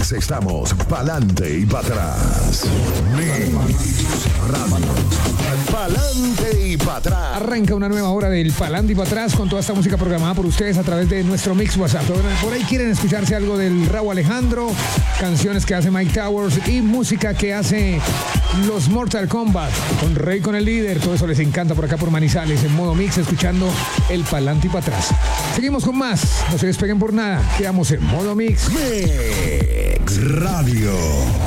Mix estamos pa'lante y para atrás. Mix Radio. Pa'lante y para atrás. Arranca una nueva hora del Pa'lante y para atrás con toda esta música programada por ustedes a través de nuestro Mix WhatsApp. Por ahí quieren escucharse algo del Raúl Alejandro, canciones que hace Mike Towers y música que hace los Mortal Kombat con Rey con el líder. Todo eso les encanta por acá por Manizales en modo Mix, escuchando el Pa'lante y para atrás. Seguimos con más, no se despeguen por nada, quedamos en modo Mix. Mix Radio.